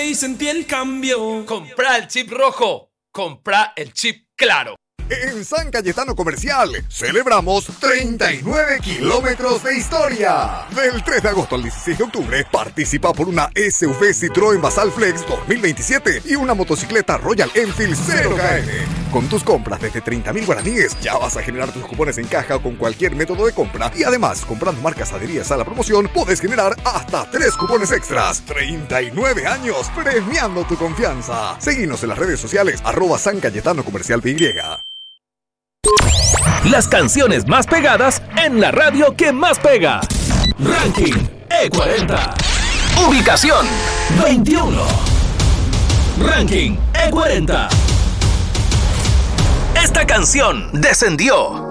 y sentí el cambio. Compra el chip rojo. Compra el chip claro. En San Cayetano Comercial celebramos 39 kilómetros de historia. Del 3 de agosto al 16 de octubre participa por una SUV Citroën Basal Flex 2027 y una motocicleta Royal Enfield 0KN. Con tus compras desde 30,000 guaraníes ya vas a generar tus cupones en caja con cualquier método de compra y además comprando marcas adheridas a la promoción puedes generar hasta 3 cupones extras. 39 años premiando tu confianza. Seguinos en las redes sociales @San Cayetano Comercial PY. Las canciones más pegadas en la radio que más pega. Ranking E40. Ubicación 21. Ranking E40. Esta canción descendió.